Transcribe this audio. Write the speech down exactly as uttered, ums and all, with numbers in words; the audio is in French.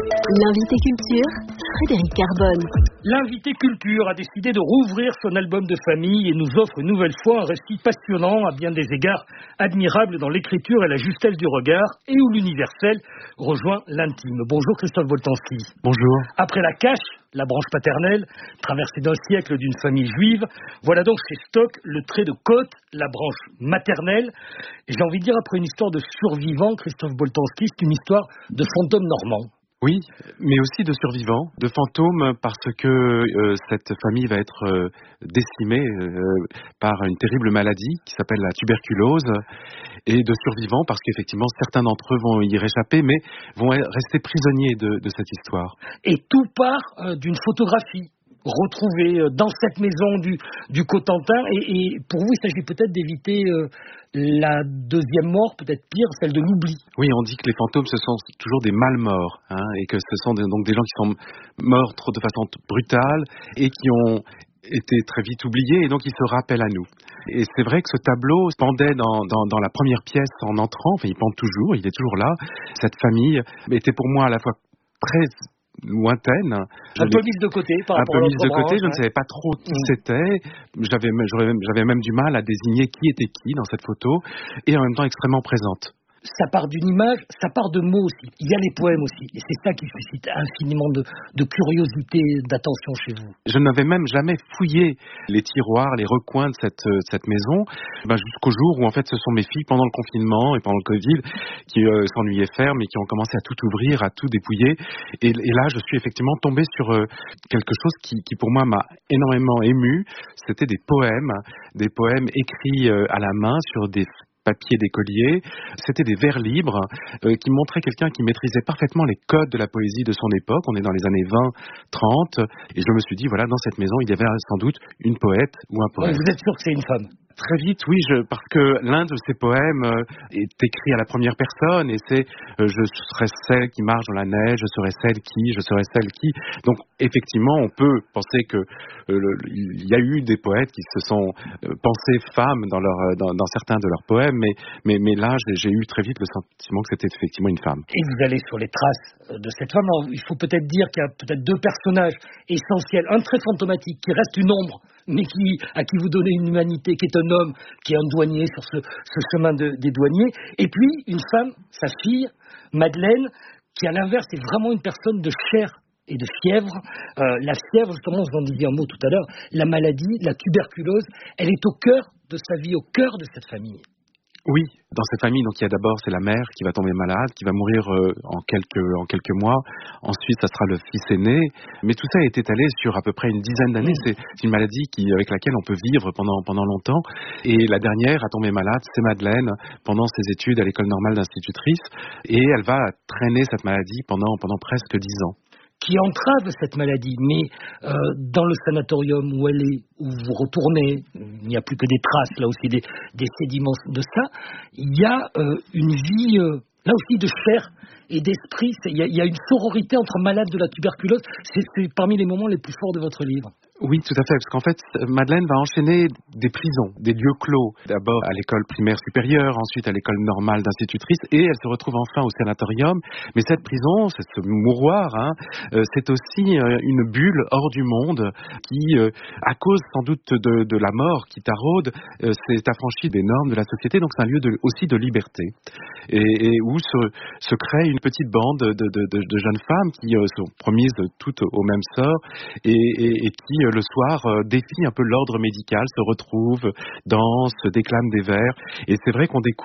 L'invité culture, Frédéric Carbone. L'invité culture a décidé de rouvrir son album de famille et nous offre une nouvelle fois un récit passionnant, à bien des égards admirable dans l'écriture et la justesse du regard, et où l'universel rejoint l'intime. Bonjour Christophe Boltanski. Bonjour. Après la cache, la branche paternelle, traversée d'un siècle d'une famille juive, voilà donc chez Stock le trait de côte, la branche maternelle. Et j'ai envie de dire, après une histoire de survivants, Christophe Boltanski, c'est une histoire de fantôme normand. Oui, mais aussi de survivants, de fantômes, parce que euh, cette famille va être euh, décimée euh, par une terrible maladie qui s'appelle la tuberculose, et de survivants parce qu'effectivement certains d'entre eux vont y réchapper, mais vont rester prisonniers de, de cette histoire. Et tout part euh, d'une photographie retrouvée dans cette maison du, du Cotentin, et, et pour vous il s'agit peut-être d'éviter euh, la deuxième mort, peut-être pire, celle de l'oubli. Oui, on dit que les fantômes ce sont toujours des mal morts, hein, et que ce sont des, donc des gens qui sont morts trop de façon brutale et qui ont été très vite oubliés, et donc ils se rappellent à nous. Et c'est vrai que ce tableau pendait dans, dans, dans la première pièce en entrant, enfin il pend toujours, il est toujours là. Cette famille était pour moi à la fois très lointaine. Un peu mise de côté par rapport à Un peu mise de côté, branche, je ne savais pas trop qui mmh. c'était. J'avais, j'avais, j'avais même du mal à désigner qui était qui dans cette photo, et en même temps extrêmement présente. Ça part d'une image, ça part de mots aussi. Il y a les poèmes aussi. Et c'est ça qui suscite infiniment de, de curiosité, d'attention chez vous. Je n'avais même jamais fouillé les tiroirs, les recoins de cette, cette maison, ben jusqu'au jour où en fait ce sont mes filles, pendant le confinement et pendant le Covid, qui euh, s'ennuyaient faire, mais qui ont commencé à tout ouvrir, à tout dépouiller. Et, et là, je suis effectivement tombé sur euh, quelque chose qui, qui pour moi m'a énormément ému. C'était des poèmes, des poèmes écrits euh, à la main sur des papier d'écolier. C'était des vers libres euh, qui montraient quelqu'un qui maîtrisait parfaitement les codes de la poésie de son époque. On est dans les années vingt trente, et je me suis dit, voilà, dans cette maison, il y avait sans doute une poète ou un poète. Vous êtes sûr que c'est une femme ? Très vite, oui, je, parce que l'un de ces poèmes euh, est écrit à la première personne, et c'est euh, je serai celle qui marche dans la neige, je serai celle qui, je serai celle qui. Donc effectivement, on peut penser que euh, le, il y a eu des poètes qui se sont euh, pensés femmes dans, leur, dans, dans certains de leurs poèmes, mais, mais, mais là, j'ai, j'ai eu très vite le sentiment que c'était effectivement une femme. Et vous allez sur les traces de cette femme. Alors, il faut peut-être dire qu'il y a peut-être deux personnages essentiels, un très fantomatique qui reste une ombre, mais qui, à qui vous donnez une humanité, qui est un homme, qui est un douanier sur ce, ce chemin de, des douaniers, et puis une femme, sa fille, Madeleine, qui à l'inverse est vraiment une personne de chair et de fièvre. Euh, la fièvre, justement, vous en disiez un mot tout à l'heure, la maladie, la tuberculose, elle est au cœur de sa vie, au cœur de cette famille. Oui, dans cette famille, donc il y a d'abord c'est la mère qui va tomber malade, qui va mourir euh, en quelques en quelques mois. Ensuite, ça sera le fils aîné. Mais tout ça est étalé sur à peu près une dizaine d'années. C'est, c'est une maladie qui avec laquelle on peut vivre pendant pendant longtemps. Et la dernière à tomber malade, c'est Madeleine pendant ses études à l'école normale d'institutrice, et elle va traîner cette maladie pendant pendant presque dix ans. Qui entrave cette maladie, mais euh, dans le sanatorium où elle est, où vous retournez, il n'y a plus que des traces, là aussi des, des sédiments de ça, il y a euh, une vie, euh, là aussi de chair et d'esprit, il y, a, il y a une sororité entre malades de la tuberculose, c'est, c'est parmi les moments les plus forts de votre livre. Oui, tout à fait, parce qu'en fait, Madeleine va enchaîner des prisons, des lieux clos, d'abord à l'école primaire supérieure, ensuite à l'école normale d'institutrice, et elle se retrouve enfin au sanatorium. Mais cette prison, c'est ce mouroir, hein, euh, c'est aussi euh, une bulle hors du monde qui, euh, à cause sans doute de, de la mort qui taraude, euh, s'est affranchie des normes de la société, donc c'est un lieu de, aussi de liberté, et, et où se, se crée une petite bande de, de, de, de jeunes femmes qui euh, sont promises toutes au même sort, et, et, et qui le soir euh, défient un peu l'ordre médical, se retrouvent, dansent, déclament des vers, et c'est vrai qu'on découvre